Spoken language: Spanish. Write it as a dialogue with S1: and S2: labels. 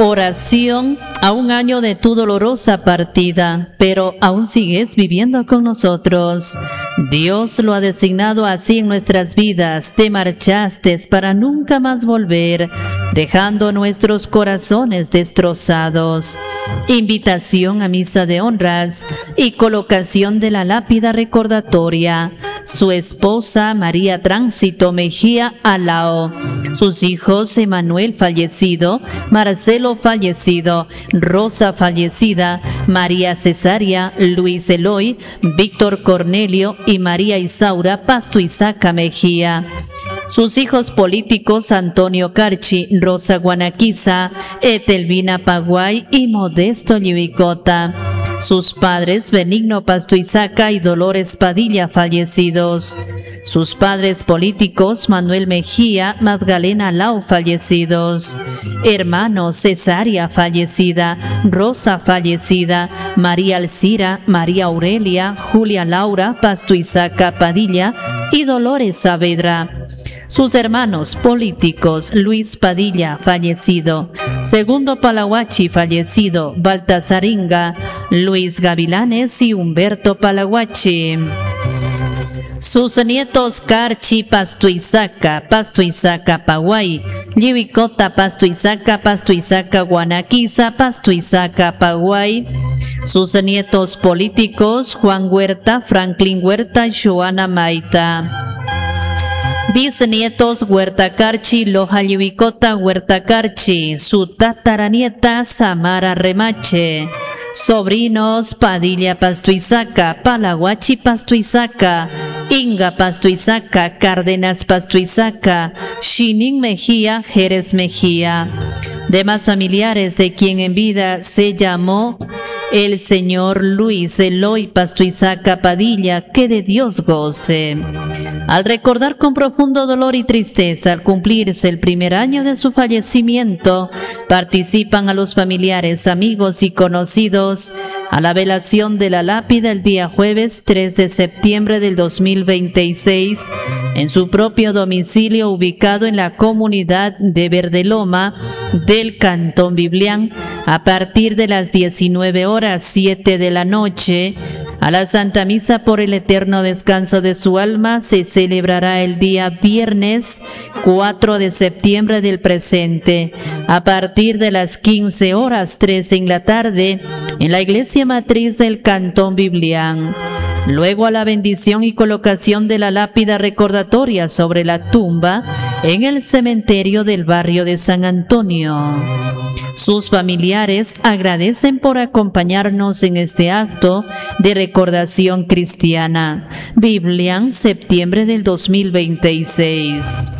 S1: Oración a un año de tu dolorosa partida, pero aún sigues viviendo con nosotros. Dios lo ha designado así en nuestras vidas. Te marchaste para nunca más volver, dejando nuestros corazones destrozados. Invitación a misa de honras y colocación de la lápida recordatoria. Su esposa María Tránsito Mejía Alao. Sus hijos Emanuel fallecido, Marcelo fallecido, Rosa fallecida, María Cesaria, Luis Eloy, Víctor Cornelio y María Isaura Pastuizaca Mejía. Sus hijos políticos Antonio Carchi, Rosa Guanaquiza, Etelvina Paguay y Modesto Llivicota. Sus padres Benigno Pastuizaca y Dolores Padilla fallecidos. Sus padres políticos Manuel Mejía, Magdalena Lau fallecidos. Hermanos Cesaria fallecida, Rosa fallecida, María Alcira, María Aurelia, Julia Laura Pastuizaca Padilla y Dolores Saavedra. Sus hermanos políticos Luis Padilla fallecido, Segundo Palahuachi fallecido, Baltasaringa, Luis Gavilanes y Humberto Palahuachi. Sus nietos Carchi Pastuizaca, Pastuizaca Paguay, Llivicota Pastuizaca, Pastuizaca Guanaquiza, Pastuizaca Paguay. Sus nietos políticos Juan Huerta, Franklin Huerta y Joana Maita. Bisnietos Huerta Carchi, Loja Llivicota Huerta Carchi, su tataranieta Samara Remache. Sobrinos Padilla Pastuizaca, Palahuachi Pastuizaca, Inga Pastuizaca, Cárdenas Pastuizaca, Shinin Mejía, Jerez Mejía. Demás familiares de quien en vida se llamó el señor Luis Eloy Pastuizaca Padilla, que de Dios goce. Al recordar con profundo dolor y tristeza al cumplirse el primer año de su fallecimiento, participan a los familiares, amigos y conocidos a la velación de la lápida el día jueves 3 de septiembre del 2026 en su propio domicilio ubicado en la comunidad de Verdeloma del Cantón Biblián a partir de las 19:07 de la noche. A la Santa Misa por el eterno descanso de su alma se celebrará el día viernes 4 de septiembre del presente, a partir de las 15:13 en la tarde, en la iglesia matriz del Cantón Biblián. Luego a la bendición y colocación de la lápida recordatoria sobre la tumba en el cementerio del barrio de San Antonio. Sus familiares agradecen por acompañarnos en este acto de recordación cristiana. Biblián, septiembre del 2026.